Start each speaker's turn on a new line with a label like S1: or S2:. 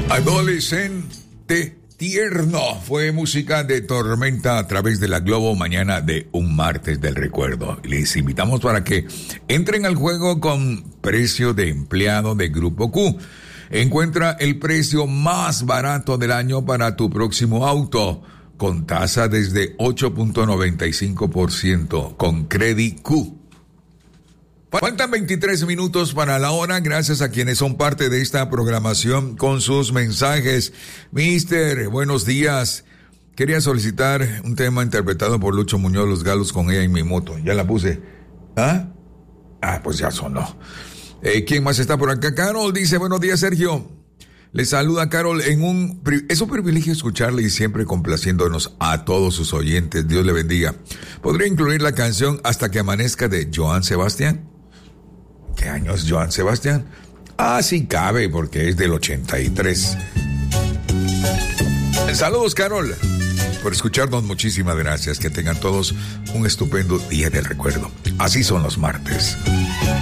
S1: Adolescente tierno fue música de Tormenta a través de la Globo mañana de un martes del recuerdo. Les invitamos para que entren al juego con precio de empleado de Grupo Q. Encuentra el precio más barato del año para tu próximo auto con tasa desde 8.95% con Credit Q. Faltan 23 minutos para la hora, gracias a quienes son parte de esta programación con sus mensajes. Mister, buenos días. Quería solicitar un tema interpretado por Lucho Muñoz, Los Galos con Ella y Mi Moto. Ya la puse. ¿Ah? Pues ya sonó. ¿Quién más está por acá? Carol dice, buenos días, Sergio. Le saluda Carol. Es un privilegio escucharle y siempre complaciéndonos a todos sus oyentes. Dios le bendiga. ¿Podría incluir la canción Hasta que amanezca de Joan Sebastián? ¿Qué año es Joan Sebastián? Sí cabe, porque es del 83. Saludos, Carol. Por escucharnos, muchísimas gracias. Que tengan todos un estupendo día del recuerdo. Así son los martes.